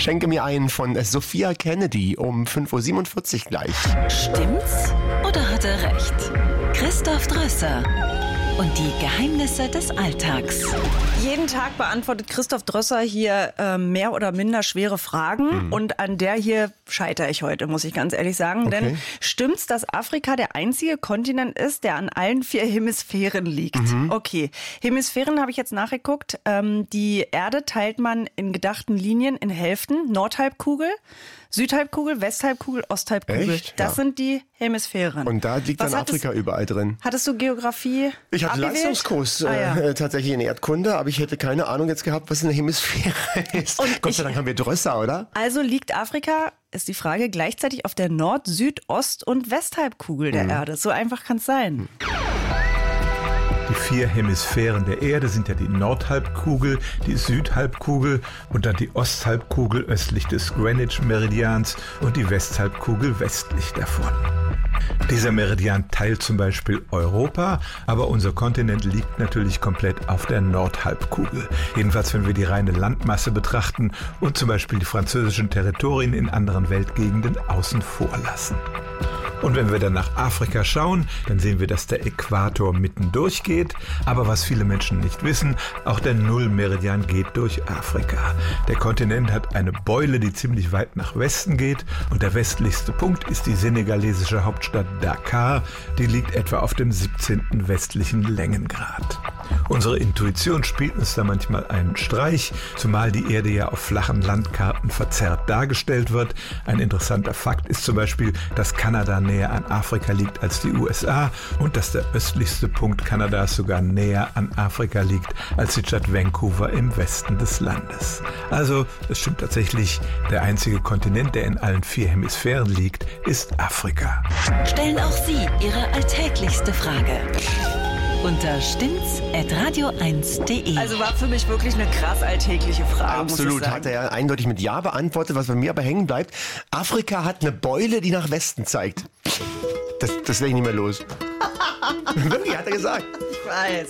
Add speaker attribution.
Speaker 1: Schenke mir einen von Sophia Kennedy um 5.47 Uhr gleich.
Speaker 2: Stimmt's oder hat er recht? Christoph Drösser und die Geheimnisse des Alltags.
Speaker 3: Jeden Tag beantwortet Christoph Drösser hier mehr oder minder schwere Fragen. Und an der hier scheitere ich heute, muss ich ganz ehrlich sagen.
Speaker 1: Okay.
Speaker 3: Denn stimmt's, dass Afrika der einzige Kontinent ist, der an allen 4 Hemisphären liegt? Okay, Hemisphären habe ich jetzt nachgeguckt. Die Erde teilt man in gedachten Linien in Hälften. Nordhalbkugel, Südhalbkugel, Westhalbkugel, Osthalbkugel.
Speaker 1: Echt?
Speaker 3: Das
Speaker 1: Ja.
Speaker 3: sind die Hemisphären.
Speaker 1: Und da liegt
Speaker 3: Was
Speaker 1: dann Afrika überall drin.
Speaker 3: Hattest du Geografie
Speaker 1: Ich hatte
Speaker 3: abgewählt?
Speaker 1: Leistungskurs
Speaker 3: Ja.
Speaker 1: tatsächlich in Erdkunde, aber ich hätte keine Ahnung jetzt gehabt, was eine Hemisphäre ist.
Speaker 3: Und
Speaker 1: Gott sei Dank haben wir Drösser, oder?
Speaker 3: Also liegt Afrika, ist die Frage, gleichzeitig auf der Nord-, Süd-, Ost- und Westhalbkugel der Erde. So einfach kann es sein.
Speaker 4: Die 4 Hemisphären der Erde sind ja die Nordhalbkugel, die Südhalbkugel und dann die Osthalbkugel östlich des Greenwich-Meridians und die Westhalbkugel westlich davon. Dieser Meridian teilt zum Beispiel Europa, aber unser Kontinent liegt natürlich komplett auf der Nordhalbkugel. Jedenfalls, wenn wir die reine Landmasse betrachten und zum Beispiel die französischen Territorien in anderen Weltgegenden außen vor lassen. Und wenn wir dann nach Afrika schauen, dann sehen wir, dass der Äquator mitten durchgeht. Aber was viele Menschen nicht wissen, auch der Nullmeridian geht durch Afrika. Der Kontinent hat eine Beule, die ziemlich weit nach Westen geht. Und der westlichste Punkt ist die senegalesische Hauptstadt Dakar. Die liegt etwa auf dem 17. westlichen Längengrad. Unsere Intuition spielt uns da manchmal einen Streich, zumal die Erde ja auf flachen Landkarten verzerrt dargestellt wird. Ein interessanter Fakt ist zum Beispiel, dass Kanada näher an Afrika liegt als die USA und dass der östlichste Punkt Kanadas sogar näher an Afrika liegt als die Stadt Vancouver im Westen des Landes. Also, es stimmt tatsächlich, der einzige Kontinent, der in allen 4 Hemisphären liegt, ist Afrika.
Speaker 2: Stellen auch Sie Ihre alltäglichste Frage unter stimmt's@radio1.de.
Speaker 3: Also war für mich wirklich eine krass alltägliche Frage. muss ich
Speaker 1: Absolut,
Speaker 3: sagen.
Speaker 1: hat er ja eindeutig mit Ja beantwortet, was bei mir aber hängen bleibt. Afrika hat eine Beule, die nach Westen zeigt. Das werde ich nicht mehr los. Wirklich, hat er gesagt.
Speaker 3: Ich weiß.